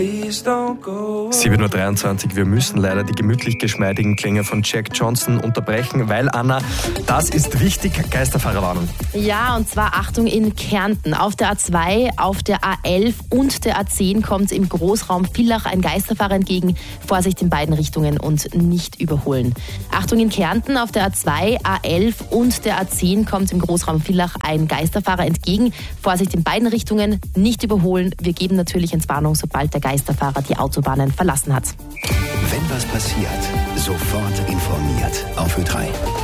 7:23 Uhr, wir müssen leider die gemütlich geschmeidigen Klänge von Jack Johnson unterbrechen, weil, Anna, das ist wichtig, Geisterfahrerwarnung. Ja, und zwar Achtung in Kärnten. Auf der A2, auf der A11 und der A10 kommt im Großraum Villach ein Geisterfahrer entgegen. Vorsicht in beiden Richtungen und nicht überholen. Achtung in Kärnten, auf der A2, A11 und der A10 kommt im Großraum Villach ein Geisterfahrer entgegen. Vorsicht in beiden Richtungen, nicht überholen. Wir geben natürlich Entwarnung, sobald der Geisterfahrer die Autobahnen verlassen hat. Wenn was passiert, sofort informiert auf Ö3.